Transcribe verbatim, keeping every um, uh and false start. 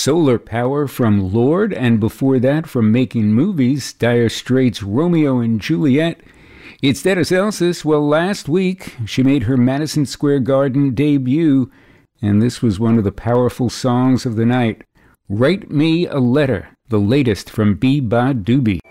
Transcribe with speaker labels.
Speaker 1: Solar Power from Lord, and before that from Making Movies, Dire Straits' Romeo and Juliet. It's Dennis Elsas. Well, last week she made her Madison Square Garden debut, and this was one of the powerful songs of the night. Write Me a Letter, the latest from Be Ba Doobie.